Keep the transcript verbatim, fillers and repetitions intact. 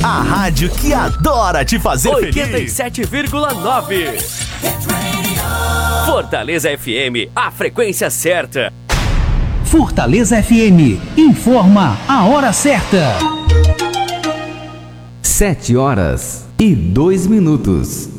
A rádio que adora te fazer oitenta e feliz. sete vírgula nove. Fortaleza F M, a frequência certa. Fortaleza F M, informa a hora certa. Sete horas e dois minutos.